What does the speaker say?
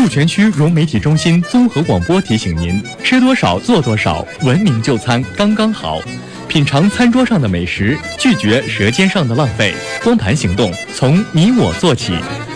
鹿泉区融媒体中心综合广播提醒您：吃多少做多少，文明就餐刚刚好。品尝餐桌上的美食，拒绝舌尖上的浪费。光盘行动，从你我做起。